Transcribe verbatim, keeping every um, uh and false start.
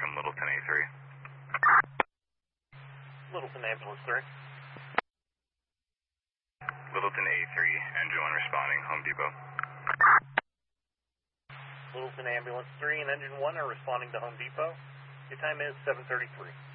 from Littleton A three. Littleton Ambulance three. Littleton A three, engine one responding, Home Depot. Littleton Ambulance three and Engine one are responding to Home Depot. Your time is seven thirty-three.